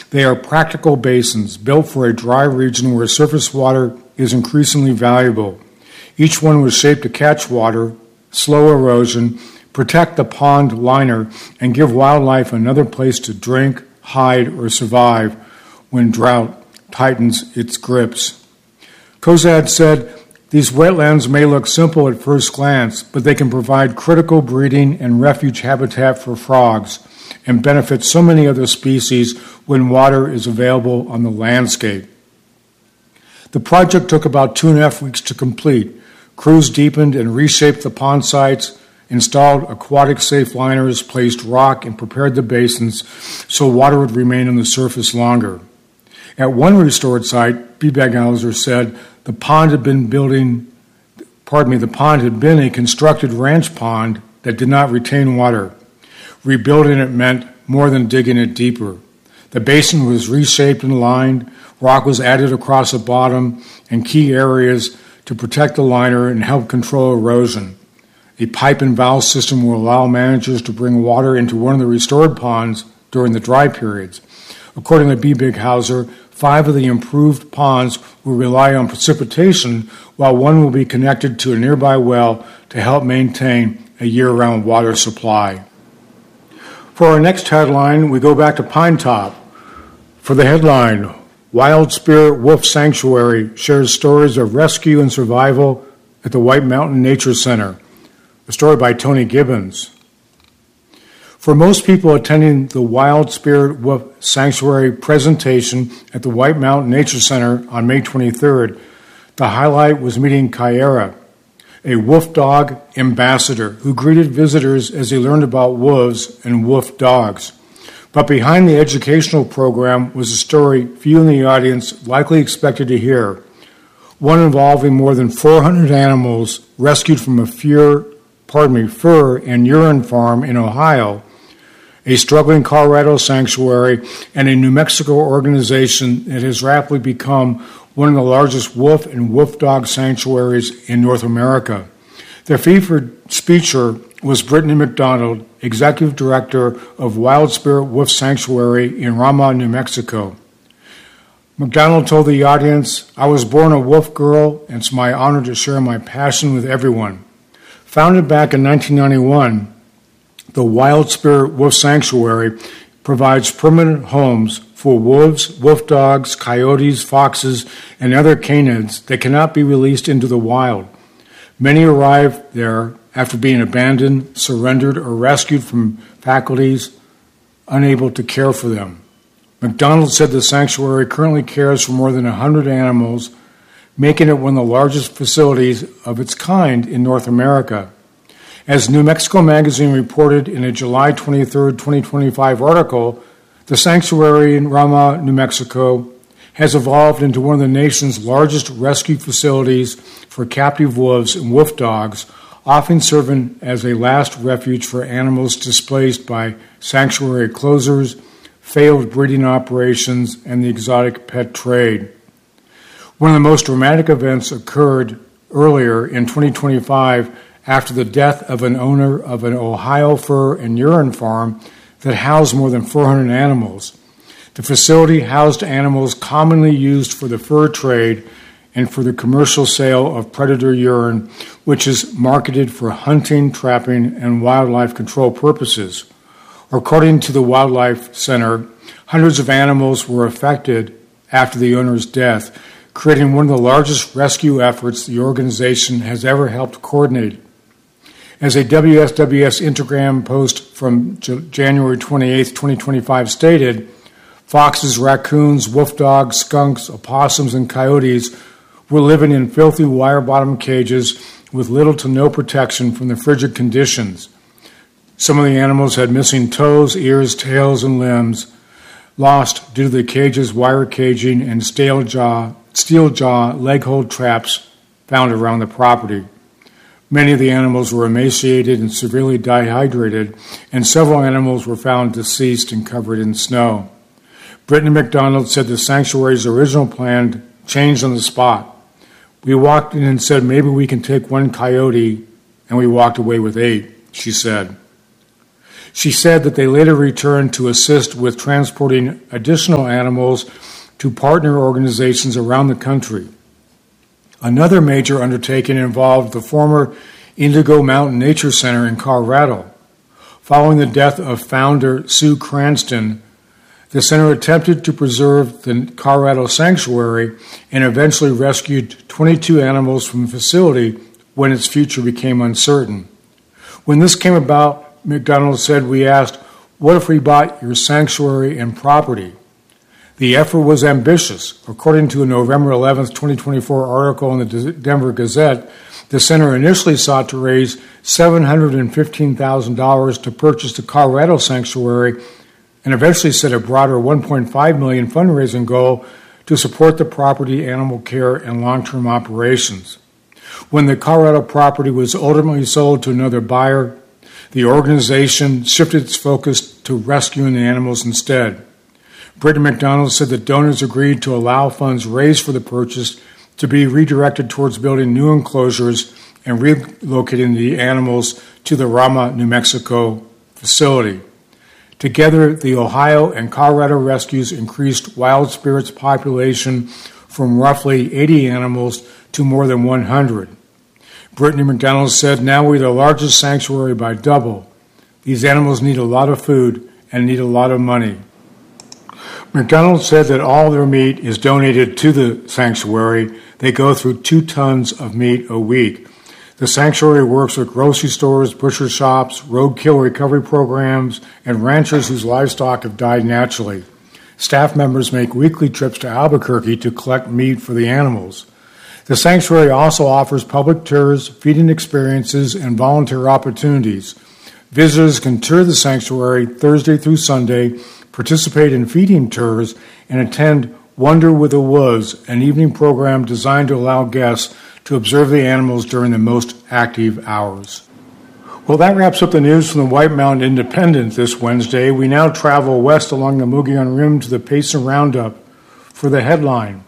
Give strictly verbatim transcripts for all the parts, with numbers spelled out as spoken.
They are practical basins built for a dry region where surface water is increasingly valuable. Each one was shaped to catch water, slow erosion, protect the pond liner, and give wildlife another place to drink, hide, or survive when drought tightens its grips. Kozad said, "These wetlands may look simple at first glance, but they can provide critical breeding and refuge habitat for frogs and benefit so many other species when water is available on the landscape." The project took about two and a half weeks to complete. Crews deepened and reshaped the pond sites, installed aquatic safe liners, placed rock, and prepared the basins so water would remain on the surface longer. At one restored site, Biebighauser said the pond had been building, pardon me, the pond had been a constructed ranch pond that did not retain water. Rebuilding it meant more than digging it deeper. The basin was reshaped and lined, rock was added across the bottom, and key areas to protect the liner and help control erosion. A pipe and valve system will allow managers to bring water into one of the restored ponds during the dry periods. According to Biebighauser, five of the improved ponds will rely on precipitation, while one will be connected to a nearby well to help maintain a year-round water supply. For our next headline, we go back to Pine Top. For the headline, Wild Spirit Wolf Sanctuary shares stories of rescue and survival at the White Mountain Nature Center. A story by Tony Gibbons. For most people attending the Wild Spirit Wolf Sanctuary presentation at the White Mountain Nature Center on May twenty-third, the highlight was meeting Kyara, a wolf dog ambassador who greeted visitors as they learned about wolves and wolf dogs. But behind the educational program was a story few in the audience likely expected to hear, one involving more than four hundred animals rescued from a fur, pardon me, fur and urine farm in Ohio, a struggling Colorado sanctuary, and a New Mexico organization that has rapidly become one of the largest wolf and wolf dog sanctuaries in North America. The featured speaker was Brittany McDonald, Executive Director of Wild Spirit Wolf Sanctuary in Rama, New Mexico. McDonald told the audience, "I was born a wolf girl, and it's my honor to share my passion with everyone." Founded back in nineteen ninety-one, the Wild Spirit Wolf Sanctuary provides permanent homes for wolves, wolf dogs, coyotes, foxes, and other canids that cannot be released into the wild. Many arrive there after being abandoned, surrendered, or rescued from faculties unable to care for them. McDonald said the sanctuary currently cares for more than one hundred animals, making it one of the largest facilities of its kind in North America. As New Mexico Magazine reported in a July twenty-third, twenty twenty-five article, the sanctuary in Rama, New Mexico, has evolved into one of the nation's largest rescue facilities for captive wolves and wolf dogs, often serving as a last refuge for animals displaced by sanctuary closures, failed breeding operations, and the exotic pet trade. One of the most dramatic events occurred earlier in twenty twenty-five after the death of an owner of an Ohio fur and urine farm that housed more than four hundred animals. The facility housed animals commonly used for the fur trade and for the commercial sale of predator urine, which is marketed for hunting, trapping, and wildlife control purposes. According to the Wildlife Center, hundreds of animals were affected after the owner's death, creating one of the largest rescue efforts the organization has ever helped coordinate. As a W S W S Instagram post from J- January twenty-eighth, twenty twenty-five stated, foxes, raccoons, wolf dogs, skunks, opossums, and coyotes were living in filthy wire-bottom cages with little to no protection from the frigid conditions. Some of the animals had missing toes, ears, tails, and limbs, lost due to the cage's wire caging and steel jaw, steel jaw leg hold traps found around the property. Many of the animals were emaciated and severely dehydrated, and several animals were found deceased and covered in snow. Brittany McDonald said the sanctuary's original plan changed on the spot. We walked in and said, maybe we can take one coyote, and we walked away with eight, she said. She said that they later returned to assist with transporting additional animals to partner organizations around the country. Another major undertaking involved the former Indigo Mountain Nature Center in Colorado. Following the death of founder Sue Cranston, the center attempted to preserve the Colorado Sanctuary and eventually rescued twenty-two animals from the facility when its future became uncertain. When this came about, McDonald said, "We asked, what if we bought your sanctuary and property?" The effort was ambitious. According to a November eleventh, twenty twenty-four article in the Denver Gazette, the center initially sought to raise seven hundred fifteen thousand dollars to purchase the Colorado Sanctuary and eventually set a broader one point five million dollars fundraising goal to support the property, animal care, and long-term operations. When the Colorado property was ultimately sold to another buyer, the organization shifted its focus to rescuing the animals instead. Brittany McDonald said that donors agreed to allow funds raised for the purchase to be redirected towards building new enclosures and relocating the animals to the Rama, New Mexico facility. Together, the Ohio and Colorado rescues increased wild spirits population from roughly eighty animals to more than one hundred. Brittany McDonald said, "Now we're the largest sanctuary by double. These animals need a lot of food and need a lot of money." McDonald said that all their meat is donated to the sanctuary. They go through two tons of meat a week. The sanctuary works with grocery stores, butcher shops, roadkill recovery programs, and ranchers whose livestock have died naturally. Staff members make weekly trips to Albuquerque to collect meat for the animals. The sanctuary also offers public tours, feeding experiences, and volunteer opportunities. Visitors can tour the sanctuary Thursday through Sunday, participate in feeding tours, and attend Wonder with the Wolves, an evening program designed to allow guests to observe the animals during the most active hours. Well, that wraps up the news from the White Mountain Independent this Wednesday. We now travel west along the Mogollon Rim to the Payson Roundup for the headline.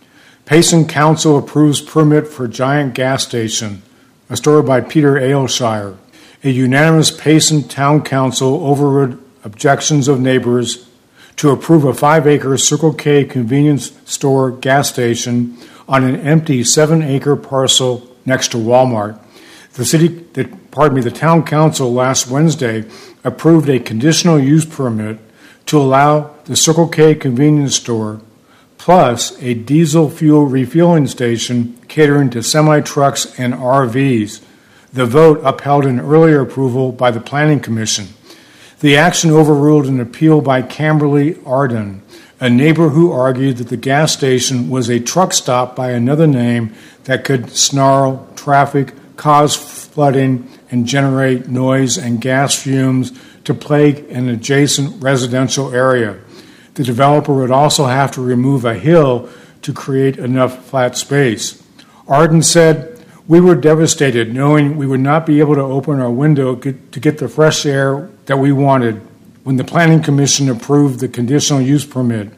Payson Council approves permit for giant gas station, a story by Peter Aylshire. A unanimous Payson Town Council overrode objections of neighbors to approve a five-acre Circle K convenience store gas station on an empty seven-acre parcel next to Walmart. The city, the, pardon me, the Town Council last Wednesday approved a conditional use permit to allow the Circle K convenience store plus a diesel fuel refueling station catering to semi-trucks and R Vs. The vote upheld an earlier approval by the Planning Commission. The action overruled an appeal by Camberly Arden, a neighbor who argued that the gas station was a truck stop by another name that could snarl traffic, cause flooding, and generate noise and gas fumes to plague an adjacent residential area. The developer would also have to remove a hill to create enough flat space. Arden said, "We were devastated knowing we would not be able to open our window to get the fresh air that we wanted when the Planning Commission approved the conditional use permit."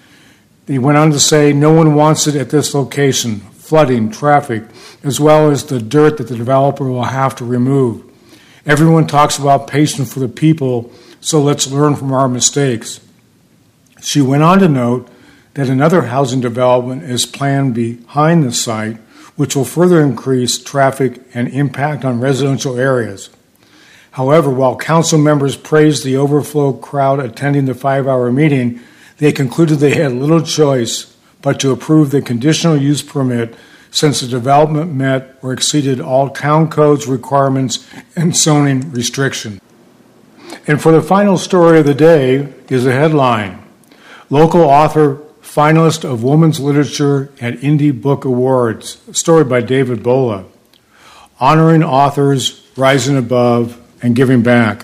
He went on to say, "No one wants it at this location, flooding, traffic, as well as the dirt that the developer will have to remove. Everyone talks about patience for the people, so let's learn from our mistakes." She went on to note that another housing development is planned behind the site, which will further increase traffic and impact on residential areas. However, while council members praised the overflow crowd attending the five-hour meeting, they concluded they had little choice but to approve the conditional use permit since the development met or exceeded all town codes requirements and zoning restrictions. And for the final story of the day is a headline: Local author finalist of Women's Literature at Indie Book Awards, a story by David Bola. Honoring authors, rising above, and giving back.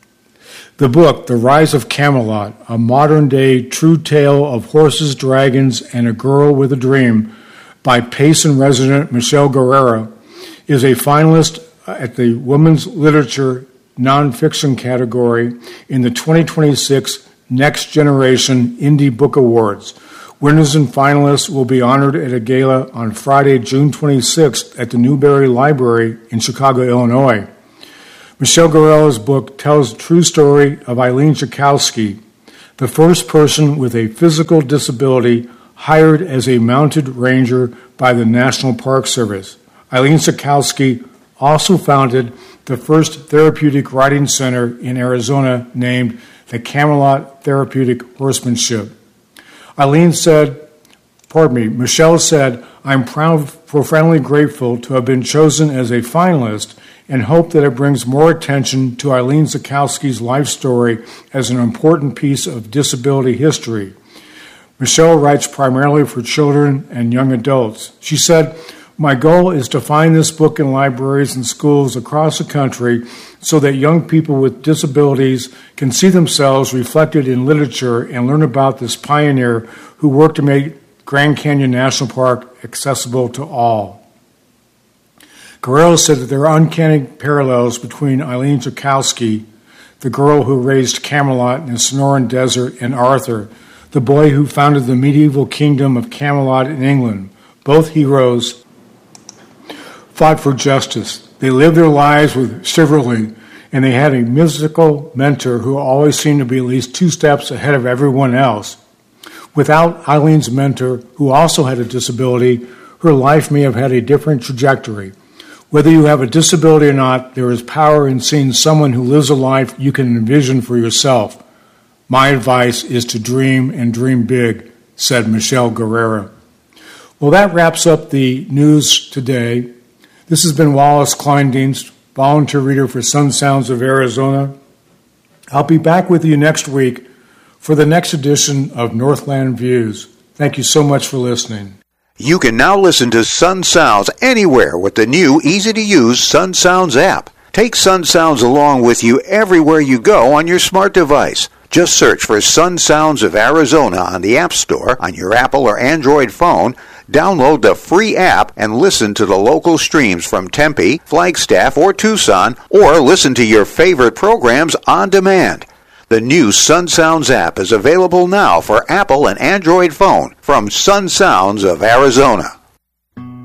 The book, The Rise of Camelot, a modern-day true tale of horses, dragons, and a girl with a dream, by Payson resident Michelle Guerrera, is a finalist at the Women's Literature Nonfiction category in the twenty twenty-six Next Generation Indie Book Awards. Winners and finalists will be honored at a gala on Friday, June twenty-sixth at the Newberry Library in Chicago, Illinois. Michelle Guerrero's book tells the true story of Eileen Schakowsky, the first person with a physical disability hired as a mounted ranger by the National Park Service. Eileen Schakowsky also founded the first therapeutic riding center in Arizona named the Camelot Therapeutic Horsemanship. Eileen said, pardon me, Michelle said, I'm proud, profoundly grateful to have been chosen as a finalist and hope that it brings more attention to Eileen Schakowsky's life story as an important piece of disability history. Michelle writes primarily for children and young adults. She said, my goal is to find this book in libraries and schools across the country so that young people with disabilities can see themselves reflected in literature and learn about this pioneer who worked to make Grand Canyon National Park accessible to all. Guerrero said that there are uncanny parallels between Eileen Schakowsky, the girl who raised Camelot in the Sonoran Desert, and Arthur, the boy who founded the medieval kingdom of Camelot in England. Both heroes fought for justice. They lived their lives with chivalry, and they had a mystical mentor who always seemed to be at least two steps ahead of everyone else. Without Eileen's mentor, who also had a disability, her life may have had a different trajectory. Whether you have a disability or not, there is power in seeing someone who lives a life you can envision for yourself. My advice is to dream and dream big, said Michelle Guerrero. Well, that wraps up the news today. This has been Wallace Kleindienst, volunteer reader for Sun Sounds of Arizona. I'll be back with you next week for the next edition of Northland Views. Thank you so much for listening. You can now listen to Sun Sounds anywhere with the new, easy-to-use Sun Sounds app. Take Sun Sounds along with you everywhere you go on your smart device. Just search for Sun Sounds of Arizona on the App Store on your Apple or Android phone, download the free app, and listen to the local streams from Tempe, Flagstaff, or Tucson, or listen to your favorite programs on demand. The new Sun Sounds app is available now for Apple and Android phone from Sun Sounds of Arizona.